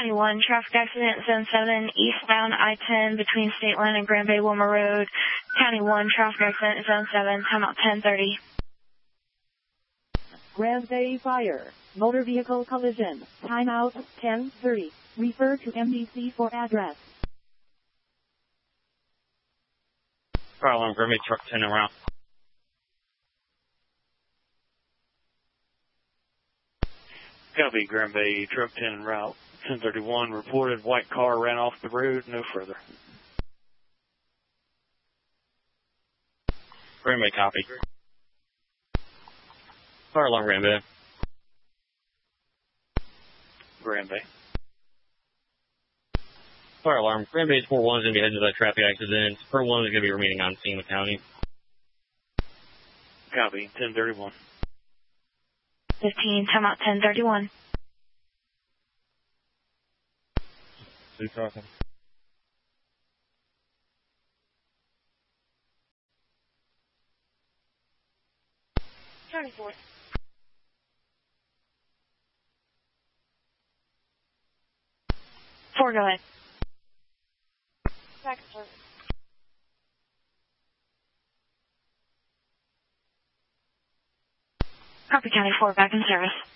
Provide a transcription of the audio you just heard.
County 1, traffic accident, Zone 7, eastbound I-10 between State Line and Grand Bay Wilmer Road. County 1, traffic accident, Zone 7, timeout 10:30. Grand Bay Fire, motor vehicle collision, timeout 10:30. Refer to MDC for address. Fire alarm, Grand Bay truck 10 around. Copy, Grand Bay truck 10 route 1031 reported white car ran off the road, no further. Grand Bay copy. Fire alarm, Grand Bay. Grand Bay. Fire alarm, Grand Bay 4-1 is going to be heading to that traffic accident. Per 1 is going to be remaining on scene with county. Copy, 1031. 15, timeout 10:31. Who's talking? County 4. 4, go ahead. Back in service. Copy, County 4, back in service.